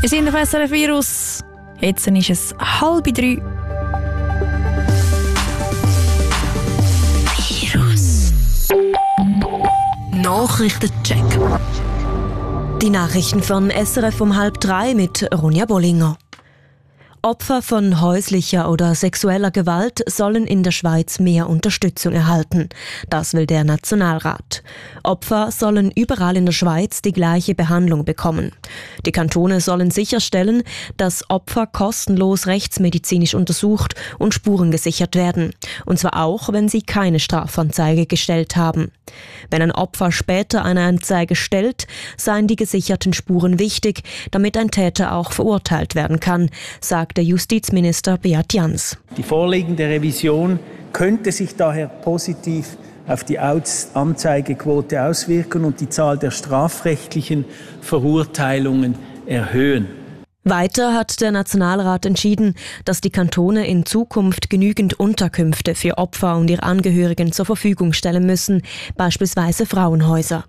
Wir sind auf SRF Virus. Jetzt ist es 2:30. Virus. Nachrichtencheck. Die Nachrichten von SRF um 2:30 mit Ronja Bollinger. Opfer von häuslicher oder sexueller Gewalt sollen in der Schweiz mehr Unterstützung erhalten. Das will der Nationalrat. Opfer sollen überall in der Schweiz die gleiche Behandlung bekommen. Die Kantone sollen sicherstellen, dass Opfer kostenlos rechtsmedizinisch untersucht und Spuren gesichert werden. Und zwar auch, wenn sie keine Strafanzeige gestellt haben. Wenn ein Opfer später eine Anzeige stellt, seien die gesicherten Spuren wichtig, damit ein Täter auch verurteilt werden kann, sagt der Justizminister Beat Jans. Die vorliegende Revision könnte sich daher positiv auf die Anzeigequote auswirken und die Zahl der strafrechtlichen Verurteilungen erhöhen. Weiter hat der Nationalrat entschieden, dass die Kantone in Zukunft genügend Unterkünfte für Opfer und ihre Angehörigen zur Verfügung stellen müssen, beispielsweise Frauenhäuser.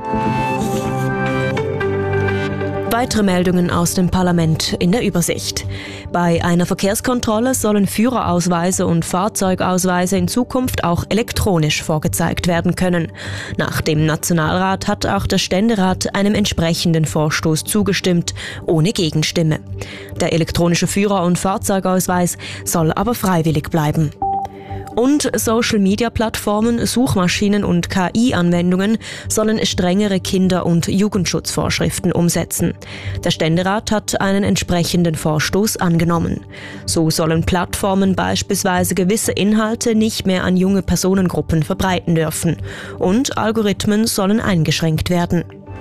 Weitere Meldungen aus dem Parlament in der Übersicht. Bei einer Verkehrskontrolle sollen Führerausweise und Fahrzeugausweise in Zukunft auch elektronisch vorgezeigt werden können. Nach dem Nationalrat hat auch der Ständerat einem entsprechenden Vorstoß zugestimmt, ohne Gegenstimme. Der elektronische Führer- und Fahrzeugausweis soll aber freiwillig bleiben. Und Social-Media-Plattformen, Suchmaschinen und KI-Anwendungen sollen strengere Kinder- und Jugendschutzvorschriften umsetzen. Der Ständerat hat einen entsprechenden Vorstoß angenommen. So sollen Plattformen beispielsweise gewisse Inhalte nicht mehr an junge Personengruppen verbreiten dürfen. Und Algorithmen sollen eingeschränkt werden.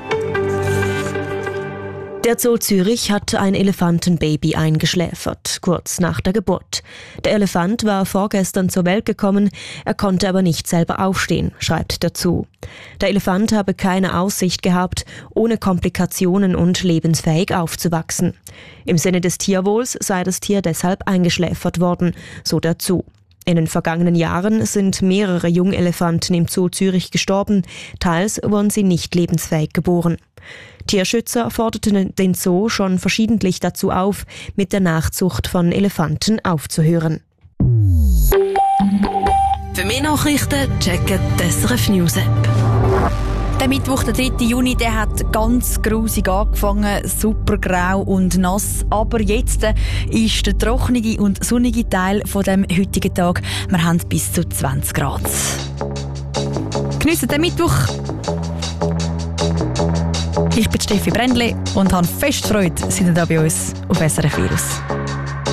Der Zoo Zürich hat ein Elefantenbaby eingeschläfert, kurz nach der Geburt. Der Elefant war vorgestern zur Welt gekommen, er konnte aber nicht selber aufstehen, schreibt der Zoo. Der Elefant habe keine Aussicht gehabt, ohne Komplikationen und lebensfähig aufzuwachsen. Im Sinne des Tierwohls sei das Tier deshalb eingeschläfert worden, so der Zoo. In den vergangenen Jahren sind mehrere Jungelefanten im Zoo Zürich gestorben, teils wurden sie nicht lebensfähig geboren. Tierschützer forderten den Zoo schon verschiedentlich dazu auf, mit der Nachzucht von Elefanten aufzuhören. Für mehr Nachrichten checken die SRF News App. Der Mittwoch, der 3. Juni, der hat ganz grusig angefangen, super grau und nass. Aber jetzt ist der trockene und sonnige Teil von dem heutigen Tag. Wir haben bis zu 20 Grad. Geniessen den Mittwoch. Ich bin Steffi Brändli und habe fest Freude, seid ihr da bei uns auf SRF Virus.